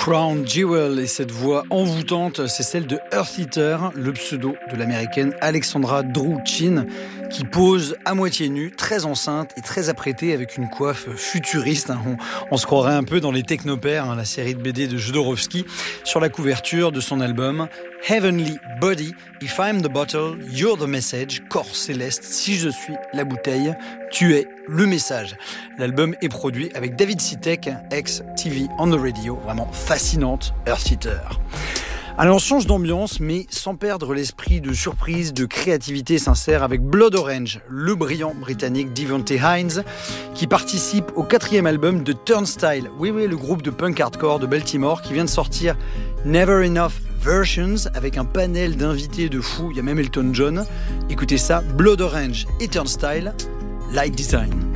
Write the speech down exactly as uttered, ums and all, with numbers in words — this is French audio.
Crown Jewel et cette voix envoûtante, c'est celle de Earth Eater, le pseudo de l'américaine Alexandra Drew Chin, qui pose à moitié nue, très enceinte et très apprêtée avec une coiffe futuriste. On, on se croirait un peu dans les Technopères, hein, la série de B D de Jodorowsky, sur la couverture de son album Heavenly Body, If I'm the bottle, you're the message, corps céleste, si je suis la bouteille, tu es le message. L'album est produit avec David Sitek, ex-T V on the Radio, vraiment fascinante, Earth Eater. Alors on change d'ambiance, mais sans perdre l'esprit de surprise, de créativité sincère avec Blood Orange, le brillant britannique Devonte Hines, qui participe au quatrième album de Turnstile. Oui, oui, le groupe de punk hardcore de Baltimore qui vient de sortir Never Enough Versions avec un panel d'invités de fous. Il y a même Elton John. Écoutez ça, Blood Orange et Turnstile, Light Design.